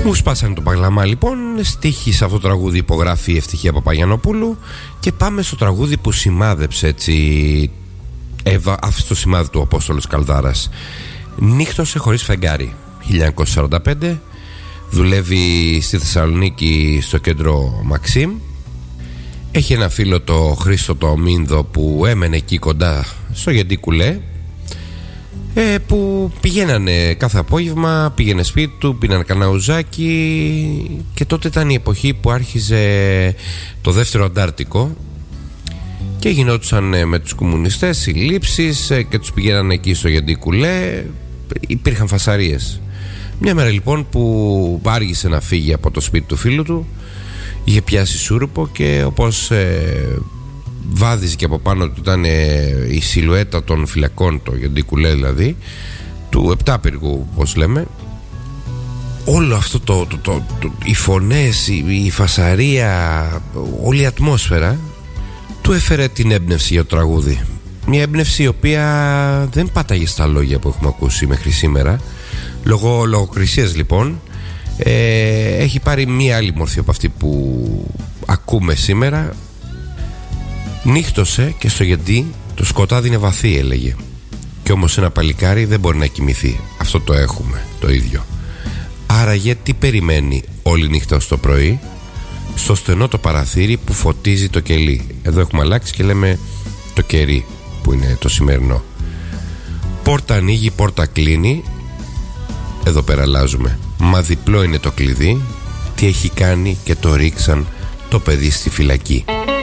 Μου σπάσανε το παγλαμά λοιπόν. Στίχη σε αυτό το τραγούδι υπογράφει η Ευτυχία Παπαγιαννοπούλου. Και πάμε στο τραγούδι που σημάδεψε έτσι, άφησε το σημάδι του ο Απόστολος Καλδάρας. Νύχτωσε χωρίς φεγγάρι, 1945. Δουλεύει στη Θεσσαλονίκη στο κέντρο Μαξίμ. Έχει ένα φίλο, το Χρήστο το Μίνδο, που έμενε εκεί κοντά στο Γεντή Κουλέ, που πηγαίνανε κάθε απόγευμα, πήγαινε σπίτι του, πίναν κανένα ουζάκι. Και τότε ήταν η εποχή που άρχιζε το δεύτερο Αντάρτικο και γινόντουσαν με τους κομμουνιστές συλλήψεις και τους πηγαίνανε εκεί στο Γεντή Κουλέ. Υπήρχαν φασαρίες. Μια μέρα λοιπόν που άργησε να φύγει από το σπίτι του φίλου του, είχε πιάσει σούρουπο και όπως βάδιζε και από πάνω του ήταν η σιλουέτα των φυλακών, το Γεντή Κουλέ δηλαδή, του επτάπυργου όπως λέμε, όλο αυτό οι φωνές, η φασαρία, όλη η ατμόσφαιρα του έφερε την έμπνευση για το τραγούδι. Μια έμπνευση η οποία δεν πάταγε στα λόγια που έχουμε ακούσει μέχρι σήμερα. Λόγω λογοκρισίας λοιπόν έχει πάρει μία άλλη μορφή από αυτή που ακούμε σήμερα. Νύχτωσε και στο Γεντή το σκοτάδι είναι βαθύ, έλεγε. Κι όμως ένα παλικάρι δεν μπορεί να κοιμηθεί. Αυτό το έχουμε το ίδιο. Άραγε τι περιμένει όλη νύχτα ως το πρωί? Στο στενό το παραθύρι που φωτίζει το κελί. Εδώ έχουμε αλλάξει και λέμε το κερί, που είναι το σημερινό. Πόρτα ανοίγει, πόρτα κλείνει. Εδώ πέρα αλλάζουμε. Μα διπλό είναι το κλειδί. Τι έχει κάνει και το ρίξαν το παιδί στη φυλακή.